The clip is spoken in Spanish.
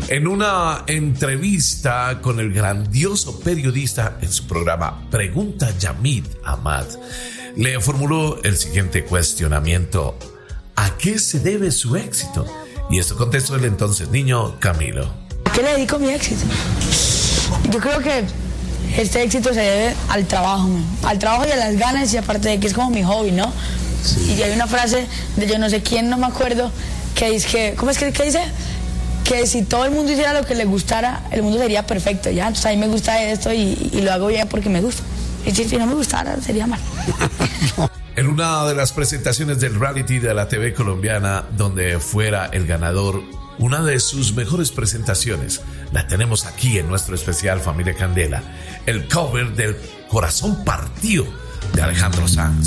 En una entrevista con el grandioso periodista en su programa Pregunta Yamid Ahmad, le formuló el siguiente cuestionamiento: ¿a qué se debe su éxito? Y esto contestó el entonces niño Camilo. ¿A qué le dedico mi éxito? Yo creo que este éxito se debe al trabajo y a las ganas, y aparte de que es como mi hobby, ¿no? Sí. Y hay una frase de yo no sé quién, no me acuerdo, que dice que, ¿cómo es que dice? Que si todo el mundo hiciera lo que le gustara, el mundo sería perfecto, ¿ya? Entonces a mí me gusta esto y lo hago bien porque me gusta. Y si no me gustara, sería mal. En una de las presentaciones del reality de la TV colombiana, donde fuera el ganador, una de sus mejores presentaciones la tenemos aquí en nuestro especial Familia Candela, el cover del Corazón Partido de Alejandro Sanz.